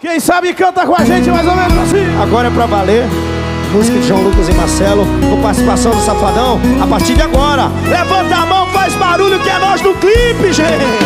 Quem sabe canta com a gente mais ou menos assim. Agora é pra valer. Música de João Lucas e Marcelo, com participação do Safadão. A partir de agora, levanta a mão, faz barulho que é nós no clipe, gente.